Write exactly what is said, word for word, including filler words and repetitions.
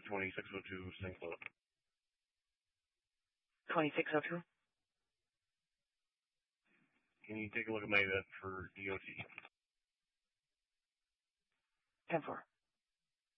twenty-six oh two Saint Cloud. twenty-six oh two? Can you take a look at my event for D O T? ten four.